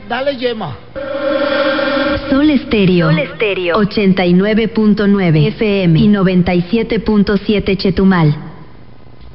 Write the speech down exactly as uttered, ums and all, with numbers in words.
Dale, Yema. Sol Estéreo. Sol Estéreo. ochenta y nueve punto nueve F M y noventa y siete punto siete Chetumal.